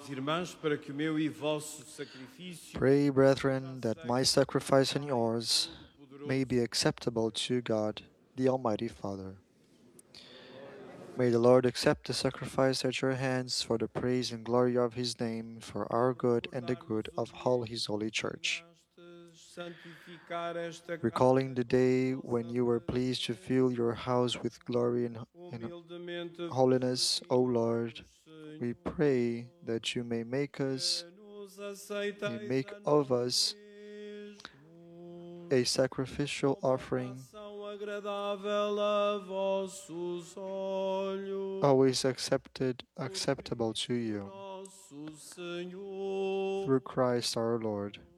irmãos, para que o meu e vosso sacrifício Pray, brethren, that my sacrifice and yours may be acceptable to God, the Almighty Father. May the Lord accept the sacrifice at your hands for the praise and glory of His name, for our good and the good of all His holy Church. Recalling the day when you were pleased to fill your house with glory and holiness, O Lord, we pray that you may make of us a sacrificial offering, always acceptable to you. Through Christ our Lord.